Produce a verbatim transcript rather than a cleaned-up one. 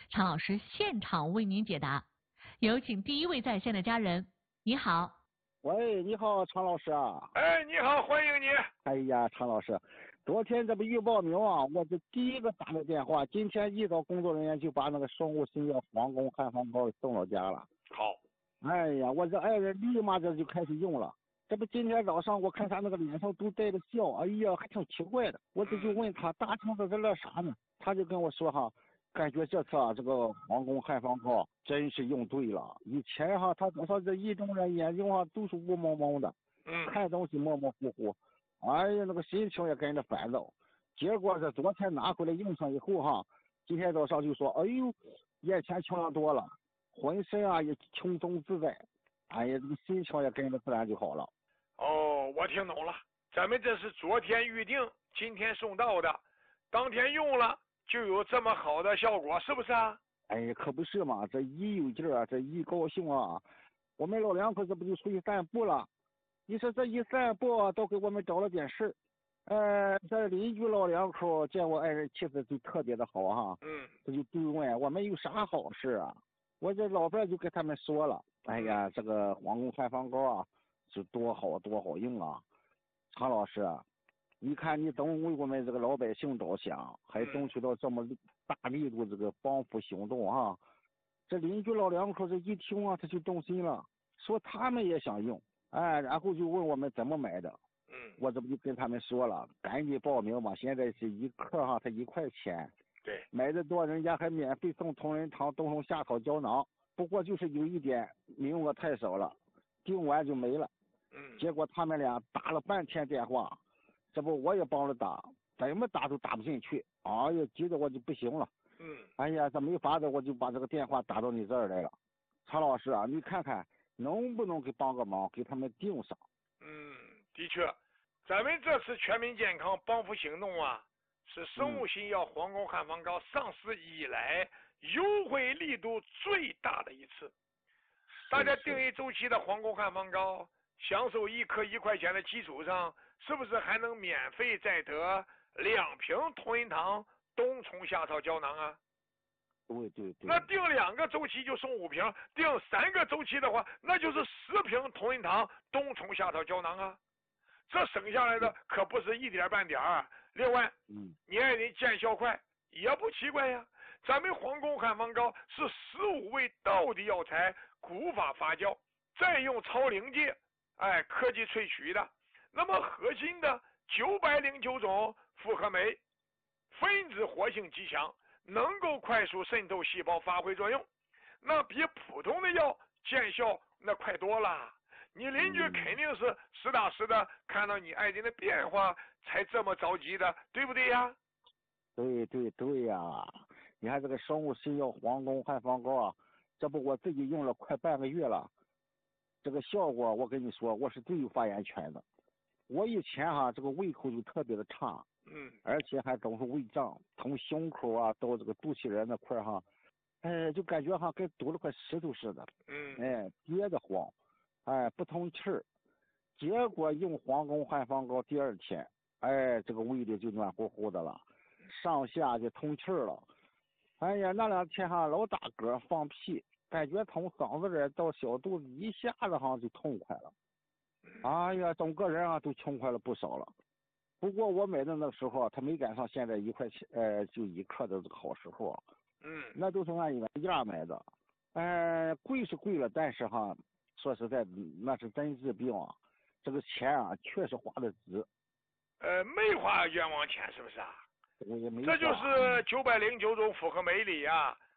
常老师现场为您解答。有请第一位在线的家人。你好。 喂，你好，常老师啊。 哎，你好，欢迎你。 哎呀，常老师，昨天这不预报名啊，我这第一个打的电话，今天一早工作人员就把那个生物新药皇宫汉方膏送到家了。 好。 哎呀，我这爱人立马这就开始用了。这不今天早上我看他那个脸上都带着笑，哎呀，还挺奇怪的。我这就问他大肠子在乐啥呢？他就跟我说哈，感觉这次啊这个皇宫汉方膏真是用对了。以前哈他多少这一中人眼睛哈都是雾蒙蒙的， 嗯， 看东西模模糊糊，哎呀那个心情也跟着烦躁。结果这昨天拿回来用上以后哈，今天早上就说，哎呦，眼前清亮多了，浑身啊也轻松自在，哎呀这个心情也跟着自然就好了。 哦，我听懂了，咱们这是昨天预定，今天送到的，当天用了就有这么好的效果，是不是啊？ 哎，可不是嘛，这一有劲儿啊，这一高兴啊，我们老两口这不就出去散步了？你说这一散步啊，都给我们找了点事儿。呃，这邻居老两口见我爱人气质就特别的好哈， 嗯， 这就追问我们有啥好事啊？我这老伴就跟他们说了，哎呀，这个皇宫汉方膏啊，是多好多好用啊！常老师啊，你看你总为我们这个老百姓着想，还争取到这么大力度这个帮扶行动啊！这邻居老两口这一听啊，他就动心了，说他们也想用，哎，然后就问我们怎么买的。 嗯， 我这不就跟他们说了，赶紧报名吧！现在是一克哈，它一块钱。 对， 买的多，人家还免费送同仁堂冬虫夏草胶囊。不过就是有一点名额太少了，订完就没了。 嗯， 结果他们俩打了半天电话，这不我也帮着打，怎么打都打不进去。哎呀，急得我就不行了。 嗯， 哎呀，这没法子，我就把这个电话打到你这儿来了。常老师啊，你看看能不能给帮个忙，给他们订上。 嗯，的确，咱们这次全民健康帮扶行动啊，是生物新药皇宫汉方膏上市以来优惠力度最大的一次。大家订一周期的皇宫汉方膏，享受一颗一块钱的基础上，是不是还能免费再得两瓶同仁堂冬虫夏草胶囊啊？ 对对对。 那订两个周期就送五瓶，订三个周期的话，那就是十瓶同仁堂冬虫夏草胶囊啊。这省下来的可不是一点半点儿。另外， 嗯， 你爱人见效快也不奇怪呀。咱们皇宫汉方膏是十五味道地药材古法发酵，再用超临界哎科技萃取的。那么核心的九百零九种复合酶，分子活性极强，能够快速渗透细胞发挥作用，那比普通的药见效那快多了。你邻居肯定是实打实的看到你爱人的变化才这么着急的，对不对呀？ 对对对呀，你看这个生物新药皇宫汉方膏啊，这不我自己用了快半个月了，这个效果我跟你说，我是最有发言权的。我以前哈这个胃口就特别的差， 嗯， 而且还总是胃胀，从胸口啊到这个肚脐眼那块儿哈，哎，就感觉哈跟堵了块石头似的， 嗯， 哎，憋得慌，哎，不通气儿。结果用皇宫汉方膏第二天，哎，这个胃里就暖乎乎的了，上下就通气儿了。哎呀，那两天哈老打嗝放屁，感觉从嗓子眼儿到小肚子一下子哈就痛快了。哎呀，整个人啊都轻快了不少了。不过我买的那个时候，他没赶上现在一块钱，呃，就一克的这个好时候。 嗯， 那都是按原价买的，呃，贵是贵了，但是哈，说实在，那是真治病啊。这个钱啊，确实花的值。 呃，没花冤枉钱，是不是啊？ 我也没。 这就是九百零九种复合酶里啊，